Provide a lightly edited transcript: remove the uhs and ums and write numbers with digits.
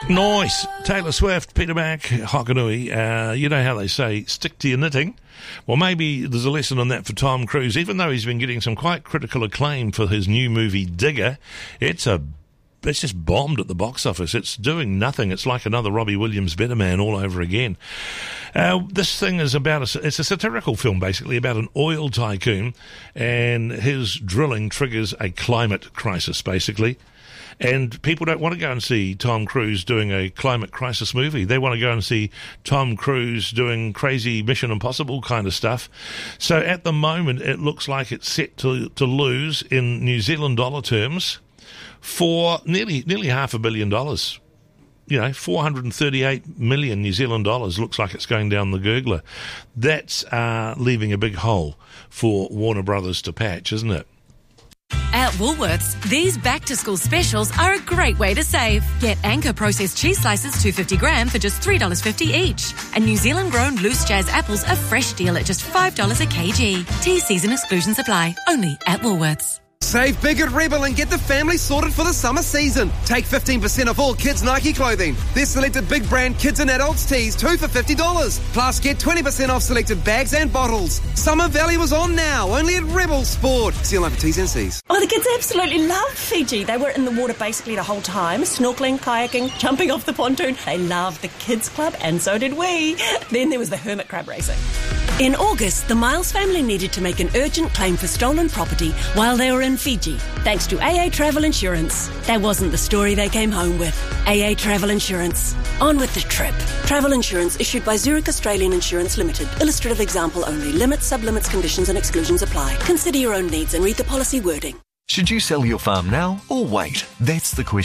Nice. Taylor Swift, Peter Mac, Hokanui. You know how they say, stick to your knitting. Well, maybe there's a lesson on that for Tom Cruise. Even though he's been getting some quite critical acclaim for his new movie, Digger, it's just bombed at the box office. It's doing nothing. It's like another Robbie Williams Better Man all over again. This thing is it's a satirical film, basically, about an oil tycoon, and his drilling triggers a climate crisis, basically. And people don't want to go and see Tom Cruise doing a climate crisis movie. They want to go and see Tom Cruise doing crazy Mission Impossible kind of stuff. So at the moment, it looks like it's set to lose in New Zealand dollar terms for nearly $500 million. You know, 438 million New Zealand dollars looks like it's going down the gurgler. That's leaving a big hole for Warner Brothers to patch, isn't it? At Woolworths, these back-to-school specials are a great way to save. Get Anchor processed cheese slices 250 gram for just $3.50 each. And New Zealand-grown Loose Jazz apples a fresh deal at just $5 a kg. T&Cs and exclusions apply. Only at Woolworths. Save big at Rebel and get the family sorted for the summer season. Take 15% off all kids' Nike clothing. There's selected big brand kids and adults tees, 2 for $50. Plus, get 20% off selected bags and bottles. Summer Valley was on now, only at Rebel Sport. See online for T's and C's. Oh, the kids absolutely loved Fiji. They were in the water basically the whole time, snorkeling, kayaking, jumping off the pontoon. They loved the kids club, and so did we. Then there was the hermit crab racing. In August, the Miles family needed to make an urgent claim for stolen property while they were in Fiji, thanks to AA Travel Insurance. That wasn't the story they came home with. AA Travel Insurance. On with the trip. Travel insurance issued by Zurich Australian Insurance Limited. Illustrative example only. Limits, sublimits, conditions and exclusions apply. Consider your own needs and read the policy wording. Should you sell your farm now or wait? That's the question.